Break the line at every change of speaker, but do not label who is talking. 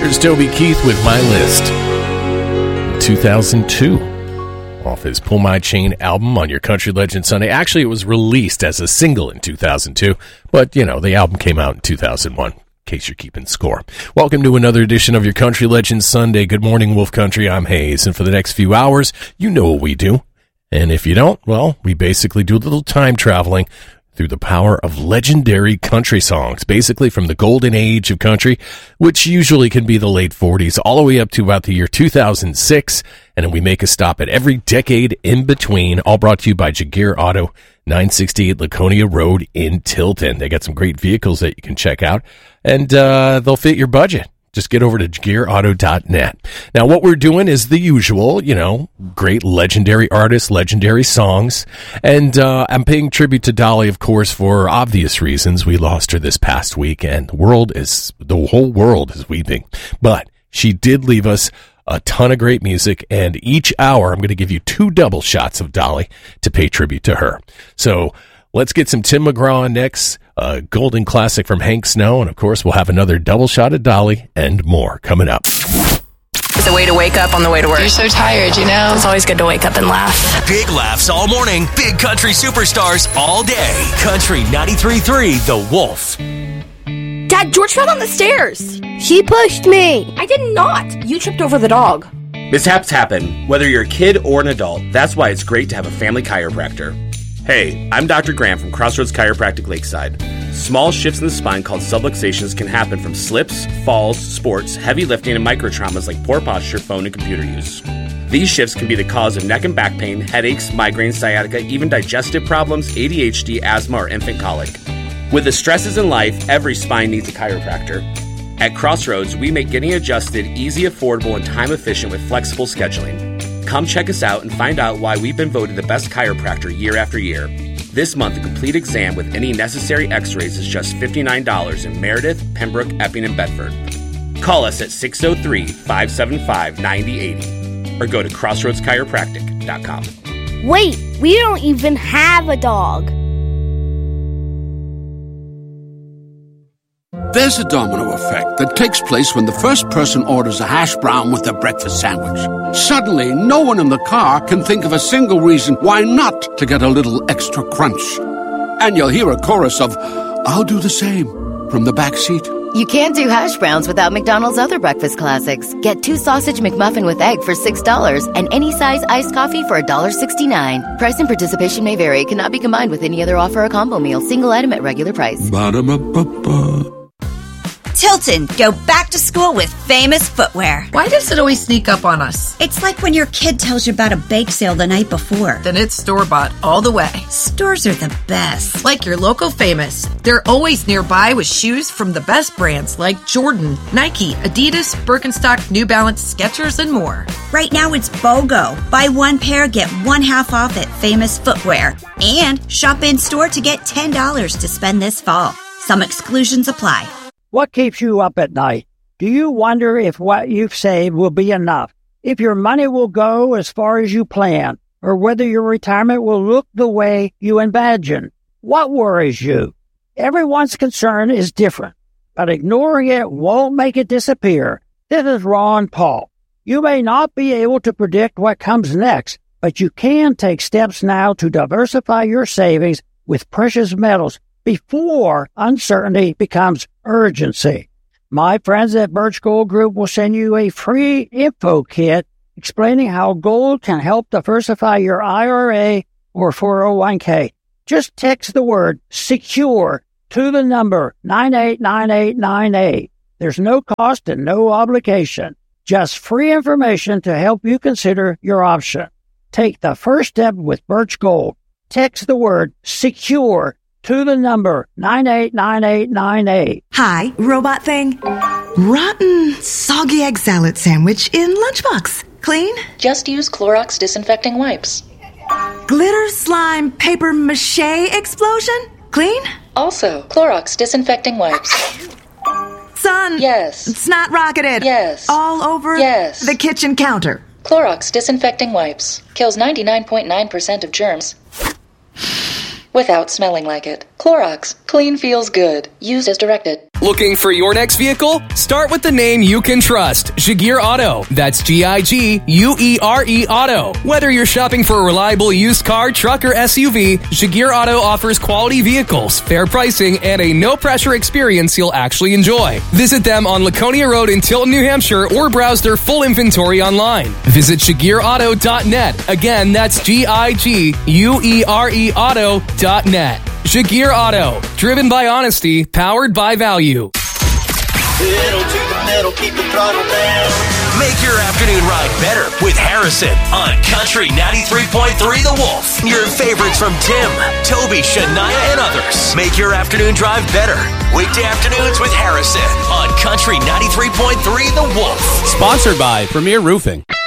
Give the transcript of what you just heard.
Here's Toby Keith with My List. 2002. Off his Pull My Chain album on your Country Legend Sunday. Actually, it was released as a single in 2002, but, the album came out in 2001, in case you're keeping score. Welcome to another edition of your Country Legend Sunday. Good morning, Wolf Country. I'm Hayes, and for the next few hours, you know what we do. And if you don't, well, we basically do a little time traveling through the power of legendary country songs, basically from the golden age of country, which usually can be the late 40s, all the way up to about the year 2006, and then we make a stop at every decade in between, all brought to you by Jaguar Auto, 968 Laconia Road in Tilton. They got some great vehicles that you can check out, and they'll fit your budget. Just get over to jaguarauto.net. Now, what we're doing is the usual, great legendary artists, legendary songs. And I'm paying tribute to Dolly, of course, for obvious reasons. We lost her this past week, and the whole world is weeping. But she did leave us a ton of great music, and each hour I'm going to give you 2 double shots of Dolly to pay tribute to her. So let's get some Tim McGraw next. A golden classic from Hank Snow, and of course we'll have another double shot at Dolly and more coming up.
It's a way to wake up on the way to work.
You're so tired,
It's always good to wake up and laugh.
Big laughs all morning, big country superstars all day. Country 93.3 The Wolf.
Dad, George fell down the stairs.
He pushed me.
I did not. You tripped over the dog.
Mishaps happen, whether you're a kid or an adult. That's why it's great to have a family chiropractor. Hey, I'm Dr. Graham from Crossroads Chiropractic Lakeside. Small shifts in the spine called subluxations can happen from slips, falls, sports, heavy lifting, and microtraumas like poor posture, phone, and computer use. These shifts can be the cause of neck and back pain, headaches, migraines, sciatica, even digestive problems, ADHD, asthma, or infant colic. With the stresses in life, every spine needs a chiropractor. At Crossroads, we make getting adjusted easy, affordable, and time-efficient with flexible scheduling. Come check us out and find out why we've been voted the best chiropractor year after year. This month, a complete exam with any necessary x-rays is just $59 in Meredith, Pembroke, Epping, and Bedford. Call us at 603-575-9080 or go to crossroadschiropractic.com.
Wait, we don't even have a dog.
There's a domino effect that takes place when the first person orders a hash brown with their breakfast sandwich. Suddenly, no one in the car can think of a single reason why not to get a little extra crunch. And you'll hear a chorus of, "I'll do the same," from the back seat.
You can't do hash browns without McDonald's other breakfast classics. Get 2 sausage McMuffin with egg for $6 and any size iced coffee for $1.69. Price and participation may vary. Cannot be combined with any other offer or combo meal. Single item at regular price.
Ba-da-ba-ba-ba.
Tilton, go back to school with Famous Footwear.
Why does it always sneak up on us?
It's like when your kid tells you about a bake sale the night before.
Then it's store-bought all the way.
Stores are the best.
Like your local Famous. They're always nearby with shoes from the best brands like Jordan, Nike, Adidas, Birkenstock, New Balance, Skechers, and more.
Right now it's BOGO. Buy 1 pair, get 1 half off at Famous Footwear. And shop in-store to get $10 to spend this fall. Some exclusions apply.
What keeps you up at night? Do you wonder if what you've saved will be enough? If your money will go as far as you plan? Or whether your retirement will look the way you imagine? What worries you? Everyone's concern is different, but ignoring it won't make it disappear. This is Ron Paul. You may not be able to predict what comes next, but you can take steps now to diversify your savings with precious metals before uncertainty becomes urgency. My friends at Birch Gold Group will send you a free info kit explaining how gold can help diversify your IRA or 401k. Just text the word SECURE to the number 989898. There's no cost and no obligation. Just free information to help you consider your option. Take the first step with Birch Gold. Text the word SECURE to the number 989898.
Hi, robot thing. Rotten, soggy egg salad sandwich in lunchbox. Clean?
Just use Clorox disinfecting wipes.
Glitter, slime, paper mache explosion? Clean?
Also, Clorox disinfecting wipes.
Sun.
Yes.
Snot rocketed.
Yes.
All over
yes.
The kitchen counter.
Clorox disinfecting wipes. Kills 99.9% of germs without smelling like it. Clorox. Clean feels good. Use as directed.
Looking for your next vehicle? Start with the name you can trust, Jaguar Auto. That's G-I-G-U-E-R-E Auto. Whether you're shopping for a reliable used car, truck, or SUV, Jaguar Auto offers quality vehicles, fair pricing, and a no-pressure experience you'll actually enjoy. Visit them on Laconia Road in Tilton, New Hampshire, or browse their full inventory online. Visit JaguarAuto.net. Again, that's G-I-G-U-E-R-E Auto.net. Jaguar Auto, driven by honesty, powered by value.
Pedal to the metal, keep the throttle down.
Make your afternoon ride better with Harrison on Country 93.3 The Wolf. Your favorites from Tim, Toby, Shania, and others. Make your afternoon drive better. Weekday afternoons with Harrison on Country 93.3 The Wolf.
Sponsored by Premier Roofing.